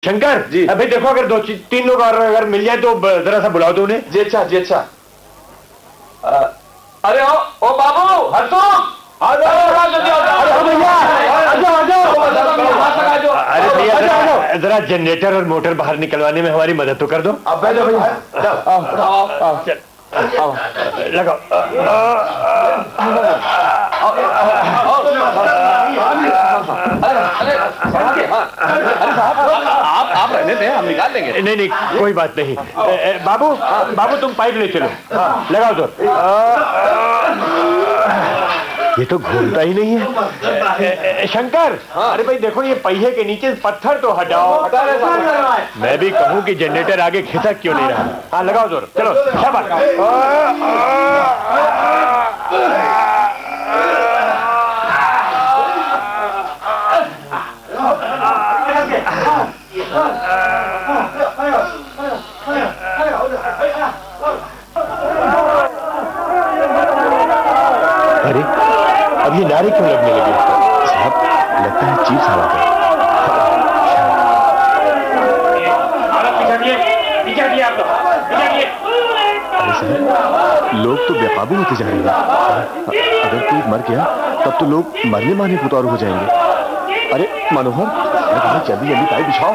शंकर जी, अभी देखो अगर 2-3 लोग और अगर मिल जाए तो जरा सा बुलाओ दो उन्हें। जी अच्छा, जी अच्छा। अरे ओ बाबू हरसो, आ जाओ जल्दी आ जाओ। अरे भैया अरे भैया जरा जनरेटर और मोटर बाहर निकलवाने में हमारी मदद तो कर दो। अब बैठो भैया, चल लगाओ। आप रहने दें, हम निकाल लेंगे। नहीं नहीं कोई बात नहीं। बाबू बाबू तुम पाइप ले चलो, लगाओ तो। ये तो घूमता ही नहीं है। शंकर अरे भाई देखो ये पहिए के नीचे पत्थर तो हटाओ। मैं भी कहूँ कि जनरेटर आगे खिसक क्यों नहीं रहा। हाँ लगाओ जोर, चलो शाबाश। अरे अब ये नारे क्यों लगने लगे साहब? लगता है चीफ साहब आ गए। अरे साहब लोग तो बेकाबू होते जा रहे हैं। अगर कोई मर गया तब तो लोग मरने मारने को उतारू हो जाएंगे। अरे मनोहर जल्दी जल्दी पाइप बिछाओ।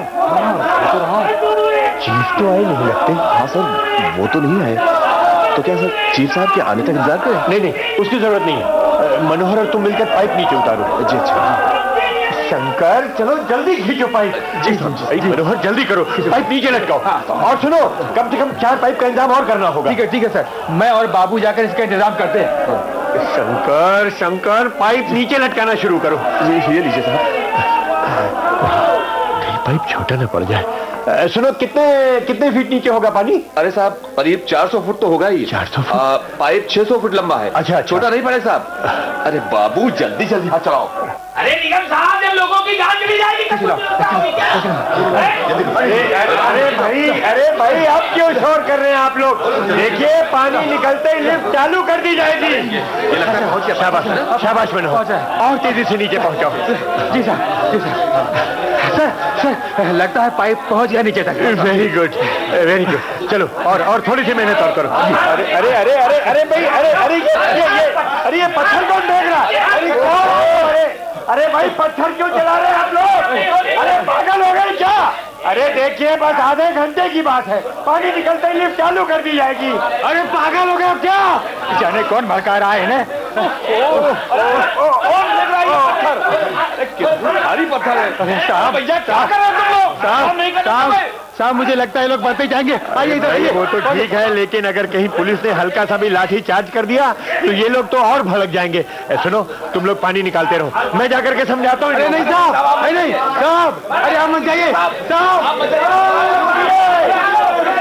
चीफ तो आए नहीं लगते। हाँ सर वो तो नहीं आए। तो क्या सर चीफ साहब के आने तक इंतजार करें? नहीं नहीं उसकी जरूरत नहीं है। मनोहर और तुम मिलकर पाइप नीचे उतारो। जी अच्छा। शंकर चलो जल्दी खींचो पाइप। जी मनोहर जल्दी करो, पाइप नीचे लटकाओ। और सुनो कम से कम 4 पाइप का इंतजाम और करना होगा। ठीक है सर, मैं और बाबू जाकर इसका इंतजाम करते हैं। शंकर पाइप नीचे लटकाना शुरू करो। ये लीजिए साहब। पाइप छोटा ना पड़ जाए। सुनो कितने फीट नीचे होगा पानी? अरे साहब करीब 400 फुट तो होगा ही। 400 फुट? पाइप 600 फुट लंबा है। अच्छा छोटा नहीं पड़े साहब। अरे बाबू जल्दी जल्दी हाथ चलाओ। अरे निगम साहब जब लोगों की जान चली जाएगी अरे भाई आप क्यों शोर कर रहे हैं आप लोग? देखिए पानी निकलते ही लिफ्ट चालू कर दी जाएगी। ये लगता है पहुंच गया। शाबाश मनोहर और तेजी से नीचे पहुंचाओ। जी सर लगता है पाइप पहुंच गया नीचे तक। वेरी गुड चलो और थोड़ी सी मेहनत और करो। अरे भाई अरे ये पत्थर कौन फेंक रहा? अरे भाई पत्थर क्यों चला रहे हैं आप लोग? अरे पागल हो गए क्या? अरे देखिए बस आधे घंटे की बात है, पानी निकलते ही लिफ्ट चालू कर दी जाएगी। अरे पागल हो गए अब क्या? जाने कौन भड़का रहा है इन्हें? भारी पत्थर है। साहब भैया क्या कर रहे हो तुम लोग? साहब मुझे लगता है लोग बढ़ते जाएंगे। आइए इधर आइए। वो तो ठीक है लेकिन अगर कहीं पुलिस ने हल्का सा भी लाठी चार्ज कर दिया तो ये लोग तो और भड़क जाएंगे। सुनो तुम लोग पानी निकालते रहो, मैं जाकर के समझाता हूँ। नहीं साहब, नहीं साहब, अरे आप मत जाइए साहब।